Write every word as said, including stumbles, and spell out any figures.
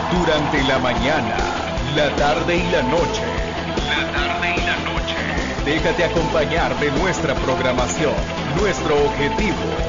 Durante la mañana, la tarde y la noche. La tarde y la noche. Déjate acompañar de nuestra programación. Nuestro objetivo,